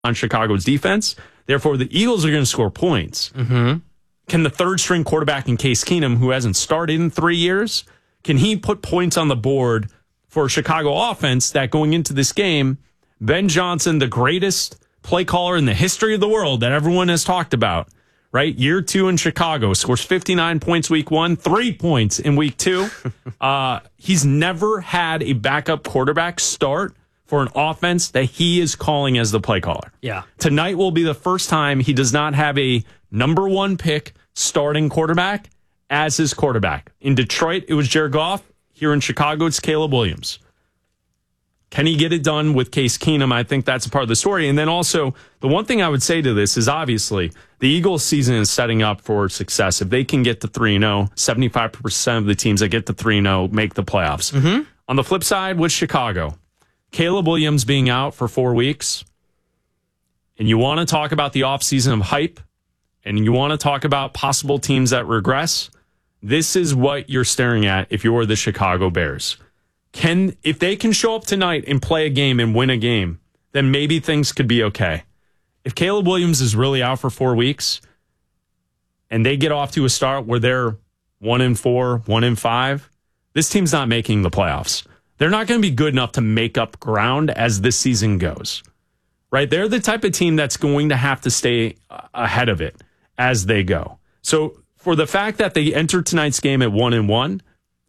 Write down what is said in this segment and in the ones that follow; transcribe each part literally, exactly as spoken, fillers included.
on Chicago's defense. Therefore, the Eagles are going to score points. Mm-hmm. Can the third-string quarterback in Case Keenum, who hasn't started in three years, can he put points on the board for a Chicago offense that going into this game, Ben Johnson, the greatest play caller in the history of the world that everyone has talked about, right? Year two in Chicago, scores fifty-nine points week one, three points in week two. uh, he's never had a backup quarterback start for an offense that he is calling as the play caller. Yeah. Tonight will be the first time he does not have a number one pick starting quarterback as his quarterback. In Detroit, it was Jared Goff. Here in Chicago, it's Caleb Williams. Can he get it done with Case Keenum? I think that's a part of the story. And then also, the one thing I would say to this is obviously the Eagles season is setting up for success. If they can get to three and oh, seventy-five percent of the teams that get to three and oh make the playoffs. Mm-hmm. On the flip side, with Chicago, Caleb Williams being out for four weeks, and you want to talk about the offseason of hype, and you want to talk about possible teams that regress, this is what you're staring at if you're the Chicago Bears. Can if they can show up tonight and play a game and win a game, then maybe things could be okay. If Caleb Williams is really out for four weeks and they get off to a start where they're one and four, one and five, this team's not making the playoffs. They're not going to be good enough to make up ground as this season goes. Right? They're the type of team that's going to have to stay ahead of it as they go. So for the fact that they entered tonight's game at one and one,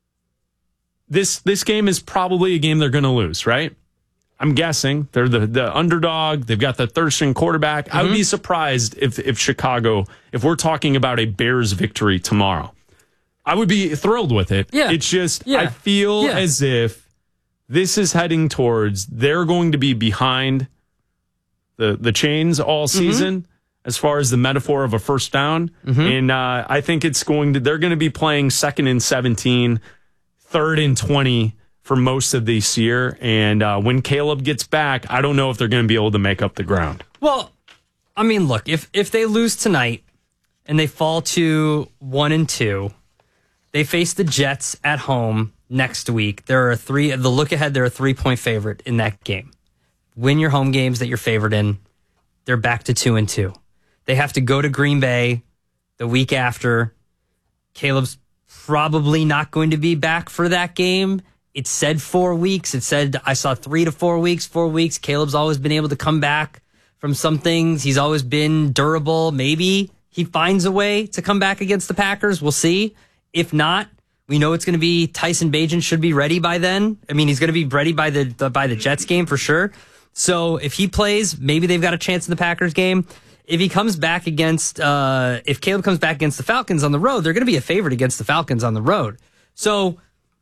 This this game is probably a game they're going to lose, right? I'm guessing. They're the, the underdog. They've got the third-string quarterback. Mm-hmm. I would be surprised if, if Chicago, if we're talking about a Bears victory tomorrow. I would be thrilled with it. Yeah. It's just, yeah. I feel yeah. as if this is heading towards, they're going to be behind the, the chains all season. Mm-hmm. As far as the metaphor of a first down. Mm-hmm. And uh, I think it's going to, they're going to be playing second and seventeen, third and twenty for most of this year. And uh, when Caleb gets back, I don't know if they're going to be able to make up the ground. Well, I mean, look, if, if they lose tonight and they fall to one and two, they face the Jets at home next week. There are three, the look ahead, they're a three point favorite in that game. Win your home games that you're favored in. They're back to two and two. They have to go to Green Bay the week after. Caleb's probably not going to be back for that game. It said four weeks. It said, I saw three to four weeks, four weeks. Caleb's always been able to come back from some things. He's always been durable. Maybe he finds a way to come back against the Packers. We'll see. If not, we know it's going to be Tyson Bagent should be ready by then. I mean, he's going to be ready by the, the by the Jets game for sure. So if he plays, maybe they've got a chance in the Packers game. If he comes back against, uh, if Caleb comes back against the Falcons on the road, they're going to be a favorite against the Falcons on the road. So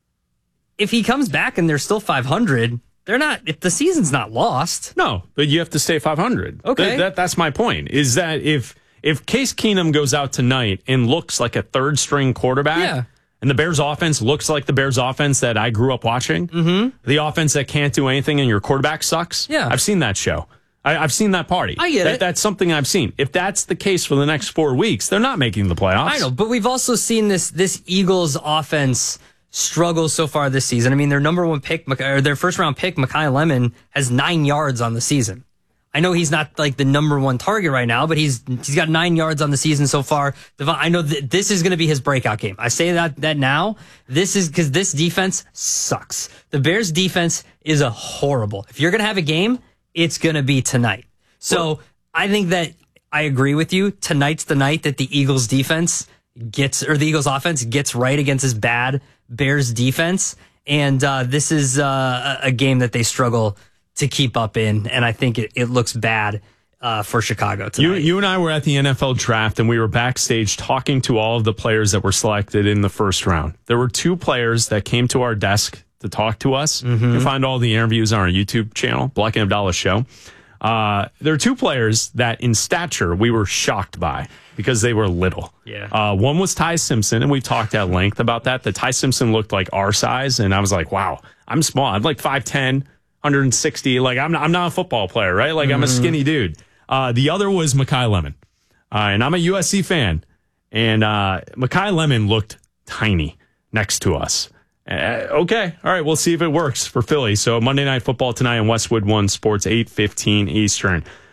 if he comes back and they're still five hundred, they're not, if the season's not lost. No, but you have to stay five hundred. Okay. That, that, that's my point, is that if, if Case Keenum goes out tonight and looks like a third string quarterback, yeah. and the Bears offense looks like the Bears offense that I grew up watching, mm-hmm. the offense that can't do anything and your quarterback sucks. Yeah. I've seen that show. I, I've seen that party. I get that, it. That's something I've seen. If that's the case for the next four weeks, they're not making the playoffs. I know, but we've also seen this this Eagles offense struggle so far this season. I mean, their number one pick, or their first round pick, Mekhi Lemon, has nine yards on the season. I know he's not like the number one target right now, but he's he's got nine yards on the season so far. I know that this is going to be his breakout game. I say that that now. This is because this defense sucks. The Bears defense is a horrible. If you're going to have a game, it's going to be tonight. So well, I think that I agree with you. Tonight's the night that the Eagles defense gets, or the Eagles offense gets right against this bad Bears defense. And uh, this is uh, a game that they struggle to keep up in. And I think it, it looks bad uh, for Chicago tonight. You, you and I were at the N F L draft and we were backstage talking to all of the players that were selected in the first round. There were two players that came to our desk to talk to us. Mm-hmm. You can find all the interviews on our YouTube channel, Black and Abdallah Show. Uh, there are two players that in stature we were shocked by because they were little. Yeah. Uh, one was Ty Simpson, and we talked at length about that. The Ty Simpson looked like our size, and I was like, wow, I'm small. I'm like five ten, one sixty. Like, I'm not, I'm not a football player, right? Like, mm-hmm. I'm a skinny dude. Uh, the other was Mekhi Lemon. Uh, and I'm a U S C fan. And uh, Mekhi Lemon looked tiny next to us. Uh, okay. All right. We'll see if it works for Philly. So Monday Night Football tonight on Westwood One Sports, eight fifteen Eastern.